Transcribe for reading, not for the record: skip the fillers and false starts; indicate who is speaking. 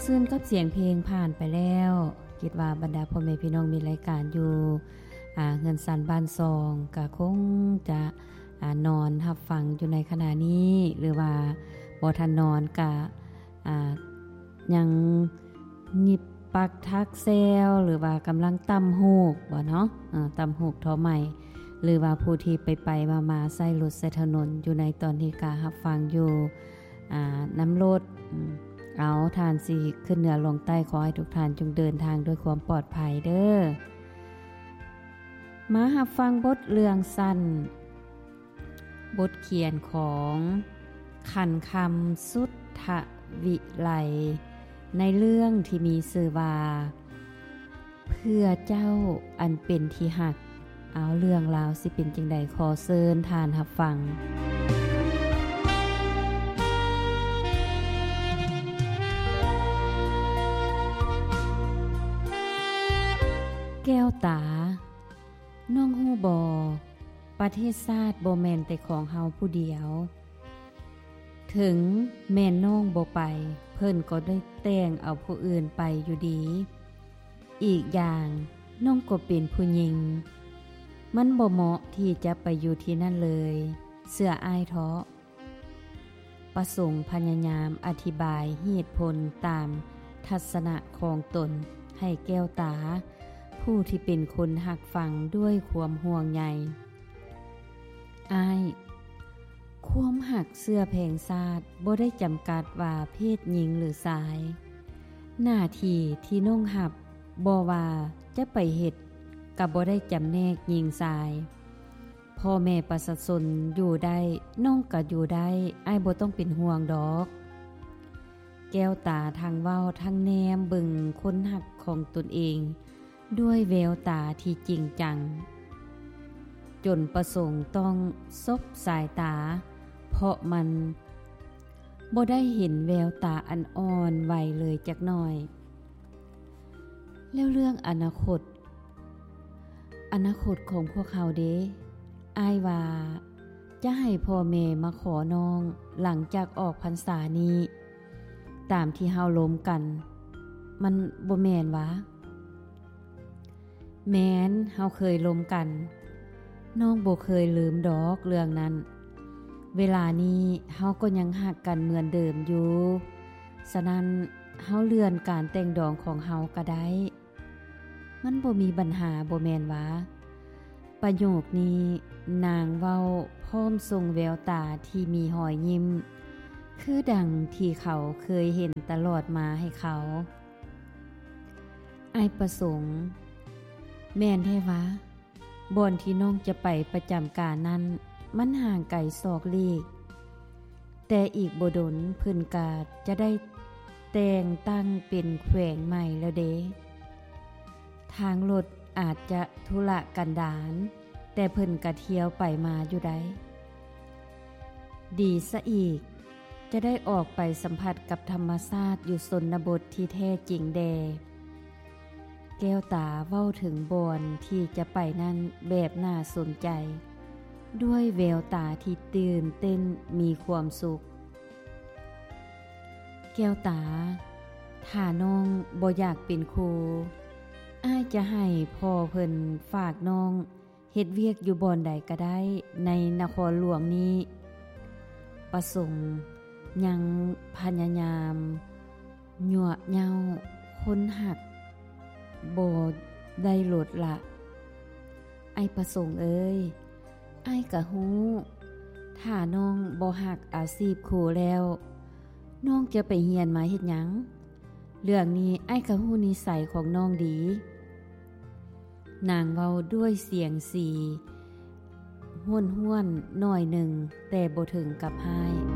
Speaker 1: ซึ่งกับเสียงเพลงผ่านไปแล้วคิดว่าบรรดาพ่อแม่พี่น้องมีรายการอยู่เงินสันบ้านซองก็คงจะนอนรับฟังอยู่ในขณะนี้หรือว่าบ่ทันนอนก็ยังหยิบปักทักเซลหรือว่ากำลังตำฮูกบ่เนาะตำฮูกท้อใหม่หรือว่าผู้ที่ไปมาใส่รถใส่ถนนอยู่ในตอนที่การับฟังอยู่น้ำรถเอาทานสิขึ้นเหนือลงใต้ขอให้ทุกท่านจงเดินทางด้วยความปลอดภัยเด้อมารับฟังบทเรื่องสั้นบทเขียนของขันคำสุทธวิไลในเรื่องที่มีชื่อว่าเพื่อเจ้าอันเป็นที่หักเอาเรื่องราวสิเป็นจังใดขอเชิญทานรับฟังแก้วตาน้องฮู้บ่ประเทศชาติบ่แม่นแต่ของเฮาผู้เดียวถึงแม่นน้องบ่ไปเพิ่นก็ได้แต่งเอาผู้อื่นไปอยู่ดีอีกอย่างน้องก็เป็นผู้หญิงมันบ่เหมาะที่จะไปอยู่ที่นั่นเลยเสื้ออ้ายเถาะประสงค์พยายามอธิบายเหตุผลตามทัศนะของตนให้แก้วตาผู้ที่เป็นคนหักฟังด้วยความห่วงใยอ้ายความหักเสื้อแพงซาดบ่ได้จำกัดว่าเพศหญิงหรือชายหน้าที่ที่น้องหับบ่ว่าจะไปเฮ็ดก็บ่ได้จำแนกหญิงชายพ่อแม่ประชาชนอยู่ได้น้องก็อยู่ได้อ้ายบ่ต้องเป็นห่วงดอกแก้วตาทางเว้าทางแนมเบิ่งคนหักของตนเองด้วยแววตาที่จริงจังจนประสงค์ต้องซบสายตาเพราะมันบ่ได้เห็นแววตาอันอ่อนไหวเลยจักหน่อยแล้วเรื่องอนาคตของพวกเขาเด้อ้ายว่าจะให้พ่อแม่มาขอน้องหลังจากออกพรรษานี้ตามที่เฮาล้มกันมันบ่แม่นวะแม้นเฮาเคยล้มกันน้องบ่เคยลืมดอกเรื่องนั้นเวลานี้เฮาก็ยังหักกันเหมือนเดิมอยู่ฉะนั้นเฮาเลื่อนการแต่งดองของเฮาก็ได้มันบ่มีปัญหาบ่แม่นวะประโยคนี้นางเว้าพร้อมทรงแววตาที่มีหอยยิ้มคือดังที่เขาเคยเห็นตลอดมาให้เขาอ้ายประสงค์แม่นแท้วะบ่อนที่น้องจะไปประจำการนั้นมันห่างไกลศอกลีกแต่อีกบ่ดนเพิ่นก็จะได้แต่งตั้งเป็นแขวงใหม่แล้วเด้ทางรถอาจจะทุระกันดารแต่เพิ่นก็เที่ยวไปมาอยู่ได้ดีซะอีกจะได้ออกไปสัมผัสกับธรรมชาติอยู่ชนบทที่แท้จริงแดแก้วตาเว้าถึงบ่อนที่จะไปนั้นแบบน่าสนใจด้วยแววตาที่ตื่นเต้นมีความสุขแก้วตาถ้าน้องบ่อยากเป็นครูอ้ายจะให้พ่อเพิ่นฝากน้องเฮ็ดเวียกอยู่บ่อนใดก็ได้ในนครหลวงนี้ประสงค์ยังพยายามยั่วเย้าคนหักบ่ได้ลดละไอ้ประสงค์เอ้ยไอ้กะฮู้ถ้าน้องบ่หักอาชีพครูแล้วน้องจะไปเรียนมาเฮ็ดหยังเรื่องนี้ไอ้กะฮู้นิสัยของน้องดีนางเว้าด้วยเสียงสีห้วนๆหน่อยหนึ่งแต่บ่ถึงกับหาย